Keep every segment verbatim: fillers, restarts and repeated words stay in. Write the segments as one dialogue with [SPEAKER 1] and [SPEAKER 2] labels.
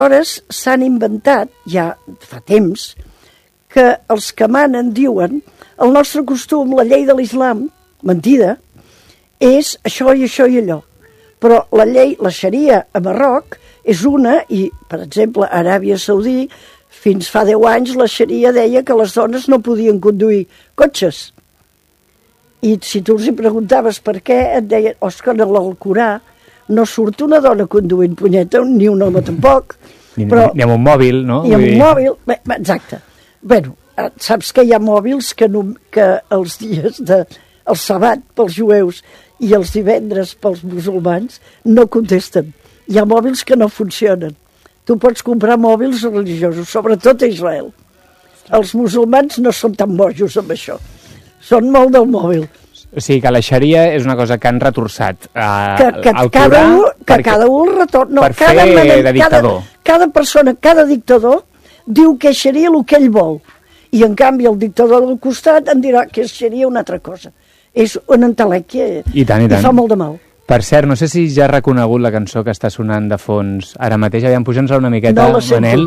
[SPEAKER 1] Aleshores s'han inventat, ja fa temps, que els que manen diuen el nostre costum, la llei de l'islam, mentida, és això i això i allò. Però la llei, la xaria a Marroc, és una, i, per exemple, a Aràbia Saudí, fins fa deu anys la xaria deia que les dones no podien conduir cotxes. I si tu els hi preguntaves per què, et deien, oh, és que en l'Alcorà no surt una dona conduint punyeta, ni un home tampoc.
[SPEAKER 2] Ni,
[SPEAKER 1] però,
[SPEAKER 2] ni amb un mòbil, no?
[SPEAKER 1] Ni amb un mòbil, bé, exacte. Bueno, saps que hi ha mòbils que, no, que els dies de el sabat pels jueus i els divendres pels musulmans no contesten. Hi ha mòbils que no funcionen. Tu pots comprar mòbils religiosos, sobretot a Israel. Els musulmans no són tan bojos amb això. Són molt del mòbil.
[SPEAKER 2] O sigui que la xaria és una cosa que han retorçat uh,
[SPEAKER 1] que, que,
[SPEAKER 2] al
[SPEAKER 1] cada
[SPEAKER 2] Corà
[SPEAKER 1] un, que
[SPEAKER 2] perquè,
[SPEAKER 1] cada un retorn, no,
[SPEAKER 2] per
[SPEAKER 1] cada
[SPEAKER 2] fer
[SPEAKER 1] manera,
[SPEAKER 2] de dictador.
[SPEAKER 1] Cada, cada persona, cada dictador diu que seria el que ell vol. I en canvi el dictador del costat en dirà que seria una altra cosa. És una entelèquia i,
[SPEAKER 2] I, tant, i, tant.
[SPEAKER 1] i fa molt de mal.
[SPEAKER 2] Per cert, no sé si ja has reconegut la cançó que està sonant de fons ara mateix. Aviam, puja'ns-la una miqueta,
[SPEAKER 1] no
[SPEAKER 2] Manel.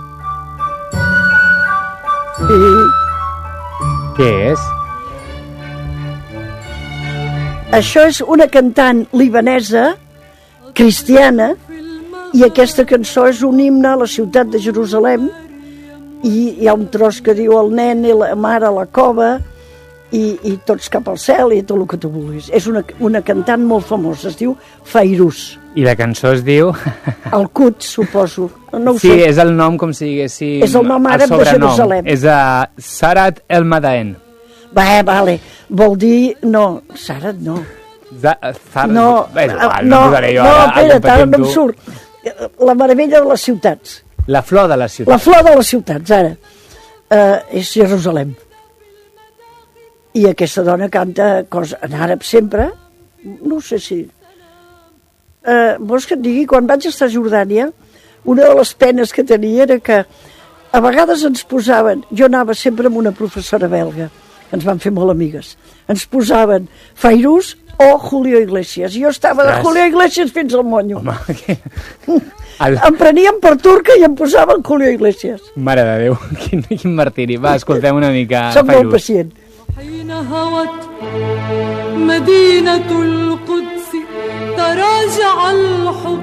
[SPEAKER 1] Sí.
[SPEAKER 2] Què és?
[SPEAKER 1] Això és una cantant libanesa, cristiana, i aquesta cançó és un himne a la ciutat de Jerusalem, i hi ha un tros que diu el nen i la mare a la cova, i, i tots cap al cel, i tot el que tu vulguis. És una, una cantant molt famosa, es diu Fairuz.
[SPEAKER 2] I la cançó es diu...
[SPEAKER 1] El Quds, suposo. No ho
[SPEAKER 2] sí,
[SPEAKER 1] sé.
[SPEAKER 2] és el nom com si diguéssim...
[SPEAKER 1] És el nom àrab de Jerusalem.
[SPEAKER 2] És a Sarat el Madaen.
[SPEAKER 1] Bé, vale, vol dir... No, Sarat no.
[SPEAKER 2] Z Zar...
[SPEAKER 1] No,
[SPEAKER 2] Bé, igual,
[SPEAKER 1] no,
[SPEAKER 2] no, posaré jo
[SPEAKER 1] no,
[SPEAKER 2] ara,
[SPEAKER 1] espera't, ara no em surt. La meravella de les ciutats.
[SPEAKER 2] La flor de les ciutats.
[SPEAKER 1] La flor de les ciutats, ara. Uh, és Jerusalem. I aquesta dona canta cosa, en àrab sempre, no sé si... Uh, vols que et digui, quan vaig estar a Jordània, una de les penes que tenia era que a vegades ens posaven, jo anava sempre amb una professora belga, que ens van fer molt amigues, ens posaven Fairuz o Julio Iglesias, i jo estava de Julio Iglesias fins al monyo.
[SPEAKER 2] Home, que...
[SPEAKER 1] El... Em prenien per turca i em posaven Julio Iglesias.
[SPEAKER 2] Mare de Déu, quin, quin martiri. Va, escoltem una mica
[SPEAKER 1] Soc
[SPEAKER 2] Fairuz.
[SPEAKER 1] molt pacient.
[SPEAKER 3] حين هوت مدينة القدس تراجع الحب